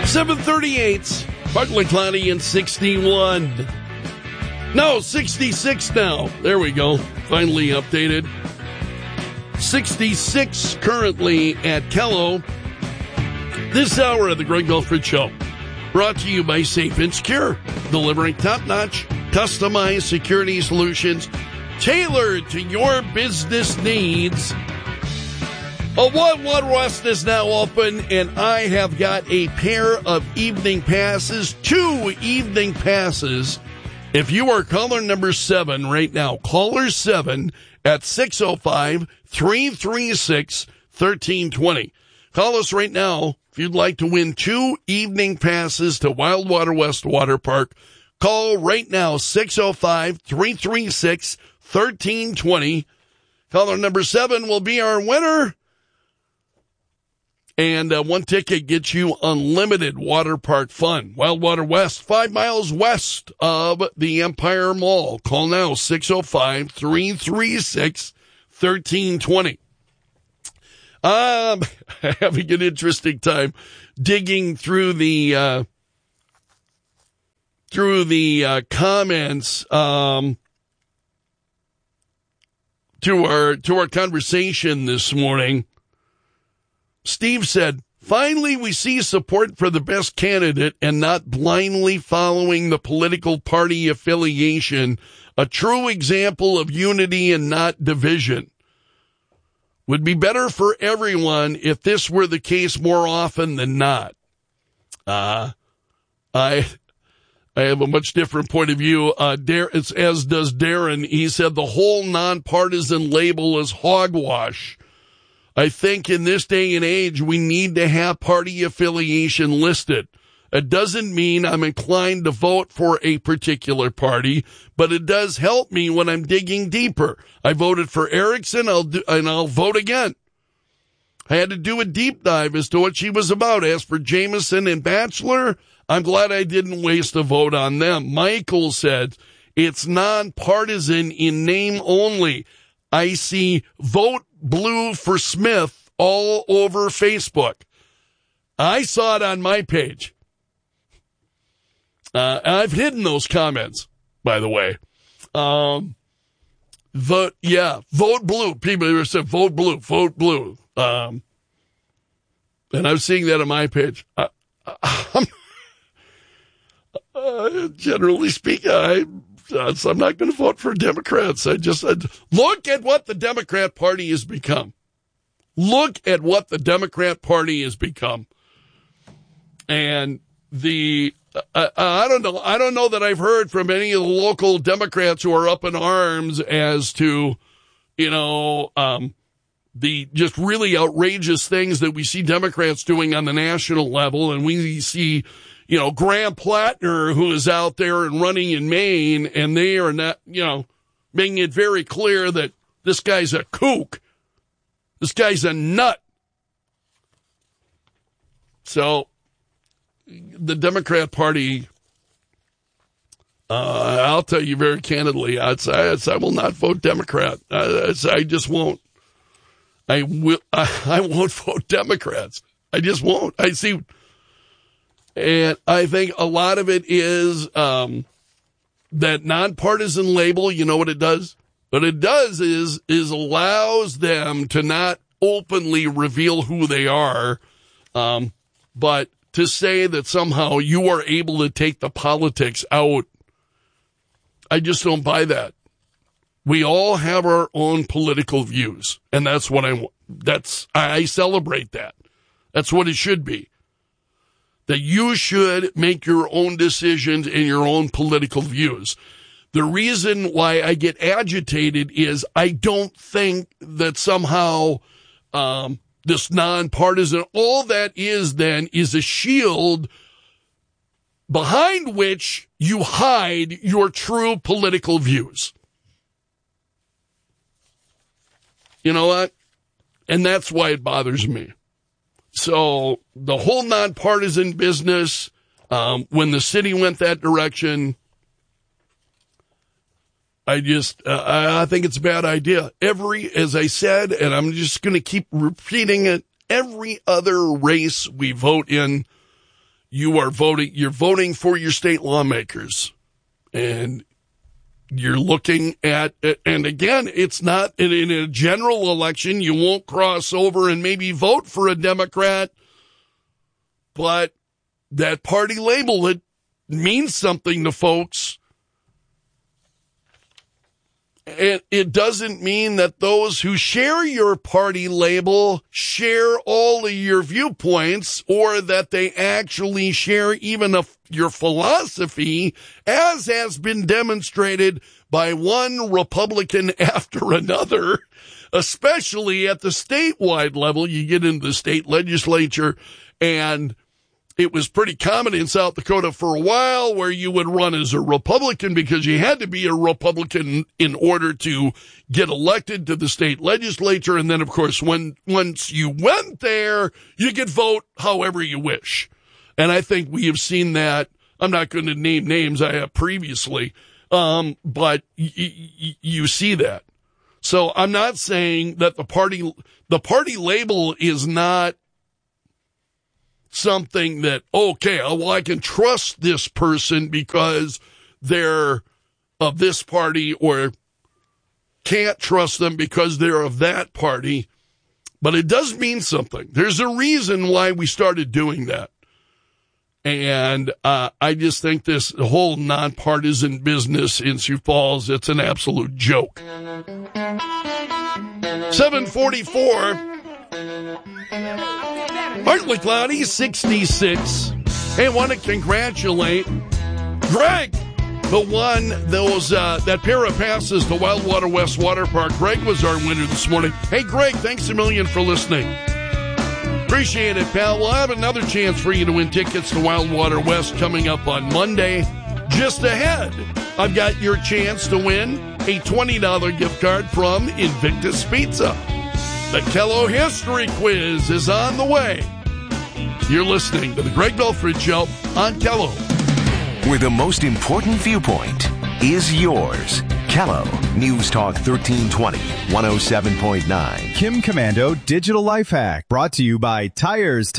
7:38, partly cloudy and 61. No, 66 now. There we go. Finally updated. 66 currently at Kello. This hour of the Greg Belford Show, brought to you by Safe and Secure, delivering top-notch, customized security solutions tailored to your business needs. One West is now open, and I have got a pair of evening passes, 2 evening passes. If you are caller number 7 right now, caller 7 at 605-336-1320. Call us right now if you'd like to win 2 evening passes to Wildwater West Water Park. Call right now, 605-336-1320. Caller number 7 will be our winner. And 1 ticket gets you unlimited water park fun. Wildwater West, 5 miles west of the Empire Mall. Call now, 605-336-1320. I'm having an interesting time digging through the comments to our conversation this morning. Steve said, finally we see support for the best candidate and not blindly following the political party affiliation. A true example of unity and not division. Would be better for everyone if this were the case more often than not. I have a much different point of view. As does Darren. He said the whole nonpartisan label is hogwash. I think in this day and age, we need to have party affiliation listed. It doesn't mean I'm inclined to vote for a particular party, but it does help me when I'm digging deeper. I voted for Erickson, I'll vote again. I had to do a deep dive as to what she was about. As for Jameson and Batchelor, I'm glad I didn't waste a vote on them. Michael said, it's nonpartisan in name only. I see vote blue for Smith all over Facebook. I saw it on my page. I've hidden those comments, by the way. Vote blue. People said vote blue, vote blue. And I'm seeing that on my page. Generally speaking, I'm not going to vote for Democrats. I look at what the Democrat Party has become. Look at what the Democrat Party has become. And I don't know that I've heard from any of the local Democrats who are up in arms as to, the just really outrageous things that we see Democrats doing on the national level. And we see, Graham Plattner, who is out there and running in Maine, and they are not, making it very clear that this guy's a kook. This guy's a nut. So the Democrat Party, I'll tell you very candidly, I will not vote Democrat. I just won't. I won't vote Democrats. I just won't. I see. And I think a lot of it is that nonpartisan label. You know what it does? What it does is allows them to not openly reveal who they are, but to say that somehow you are able to take the politics out. I just don't buy that. We all have our own political views, and that's what I celebrate that. That's what it should be. That you should make your own decisions and your own political views. The reason why I get agitated is I don't think that somehow this nonpartisan, all that is then is a shield behind which you hide your true political views. You know what? And that's why it bothers me. So the whole nonpartisan business, when the city went that direction, I think it's a bad idea. As I said, and I'm just going to keep repeating it, every other race we vote in you're voting for your state lawmakers. And you're looking at, and again, it's not in a general election, you won't cross over and maybe vote for a Democrat, but that party label, it means something to folks. And it doesn't mean that those who share your party label share all of your viewpoints, or that they actually share even your philosophy, as has been demonstrated by one Republican after another, especially at the statewide level. You get into the state legislature, and it was pretty common in South Dakota for a while where you would run as a Republican because you had to be a Republican in order to get elected to the state legislature. And then, of course, once you went there, you could vote however you wish. And I think we have seen that. I'm not going to name names, I have previously, but you see that. So I'm not saying that the party label is not something that, okay, well, I can trust this person because they're of this party, or can't trust them because they're of that party. But it does mean something. There's a reason why we started doing that. And I just think this whole nonpartisan business in Sioux Falls, it's an absolute joke. 744. Partly cloudy, 66. Hey, I want to congratulate Greg, that pair of passes to Wildwater West Water Park. Greg was our winner this morning. Hey, Greg, thanks a million for listening. Appreciate it, pal. We'll have another chance for you to win tickets to Wildwater West coming up on Monday. Just ahead, I've got your chance to win a $20 gift card from Invictus Pizza. The Kello History Quiz is on the way. You're listening to The Greg Belford Show on Kello, where the most important viewpoint is yours. Kello News Talk 1320, 107.9. Kim Commando Digital Life Hack, brought to you by Tires,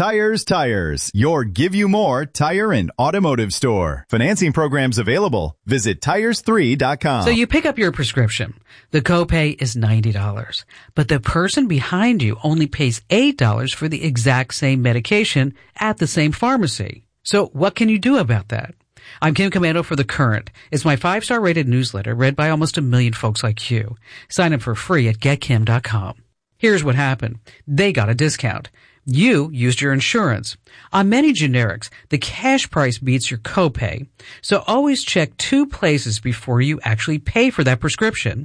your Give You More tire and automotive store. Financing programs available. Visit tires3.com. So you pick up your prescription. The copay is $90, but the person behind you only pays $8 for the exact same medication at the same pharmacy. So what can you do about that? I'm Kim Commando for The Current. It's my 5-star rated newsletter read by almost 1 million folks like you. Sign up for free at getkim.com. Here's what happened. They got a discount. You used your insurance. On many generics, the cash price beats your copay. So always check 2 places before you actually pay for that prescription.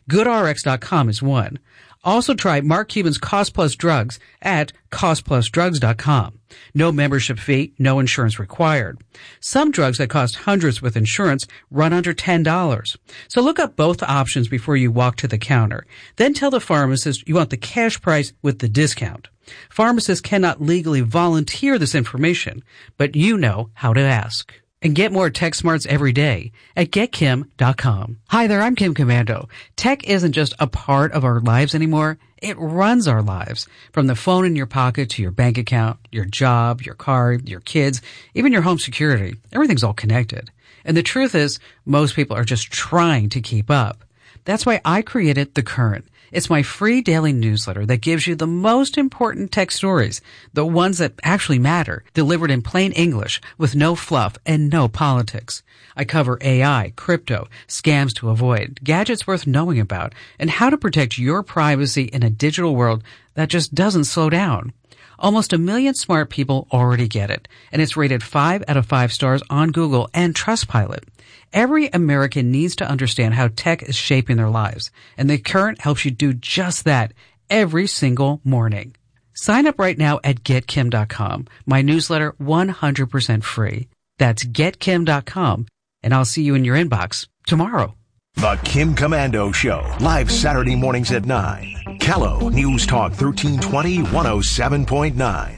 GoodRx.com is one. Also try Mark Cuban's Cost Plus Drugs at costplusdrugs.com. No membership fee, no insurance required. Some drugs that cost hundreds with insurance run under $10. So look up both options before you walk to the counter. Then tell the pharmacist you want the cash price with the discount. Pharmacists cannot legally volunteer this information, but you know how to ask. And get more tech smarts every day at getkim.com. Hi there, I'm Kim Commando. Tech isn't just a part of our lives anymore. It runs our lives. From the phone in your pocket to your bank account, your job, your car, your kids, even your home security. Everything's all connected. And the truth is, most people are just trying to keep up. That's why I created The Current. It's my free daily newsletter that gives you the most important tech stories, the ones that actually matter, delivered in plain English with no fluff and no politics. I cover AI, crypto, scams to avoid, gadgets worth knowing about, and how to protect your privacy in a digital world that just doesn't slow down. Almost 1 million smart people already get it, and it's rated 5 out of 5 stars on Google and Trustpilot. Every American needs to understand how tech is shaping their lives, and The Current helps you do just that every single morning. Sign up right now at getkim.com. My newsletter 100% free. That's getkim.com, and I'll see you in your inbox tomorrow. The Kim Commando Show, live Saturday mornings at 9. Kello News Talk 1320, 107.9.